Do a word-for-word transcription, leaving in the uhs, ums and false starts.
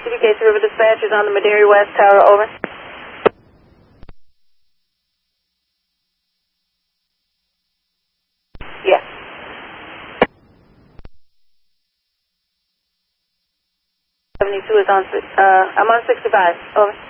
C D K C River Dispatch is on the Madera West Tower, over. Yeah. seventy-two is on, uh, I'm on sixty-five, over.